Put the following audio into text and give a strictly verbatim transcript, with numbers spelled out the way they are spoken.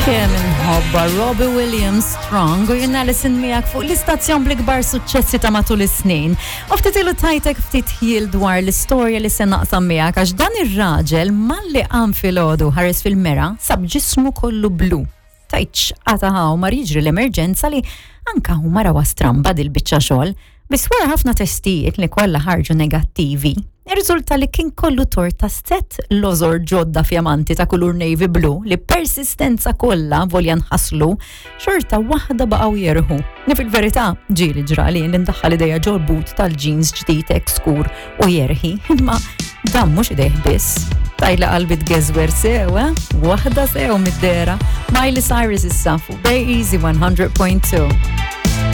Kemm inħobba Robbie Williams Strong u jien Alison miegħek fuq l-istazzjon bl-ikbar suċċessi ta' matul is-snin. U ftit ilu tajtek ftit ħiel dwar l-istorja li se naqsam miegħek għax dan ir-raġel malli qam filgħodu ħares fil-mera sab ġismu kollu blu. Tajtx qataħaw mar jiġri l-emerġenza li anka hu mara wastramba dil-biċċa xogħol, biss wara ħafna testijiet li kollha ħarġu negattivi. Ir-riżulta li kien kollu torta set l-ożor ġodda fjamanti ta' kulur navy blue li persistenza kollha volja nħasslu xorta waħda baqgħu jerħu. Ni fil-verità ġieli ġrali li ndaħħal idejja ġol boot tal-jeans ġdid hekk skur u jerħi, imma dan mhux idejh biss. Tajla qalbi tgeżwer sew, eh? Waħda sew mid-dera. Miley Cyrus issa fuq Bay Easy one hundred point two.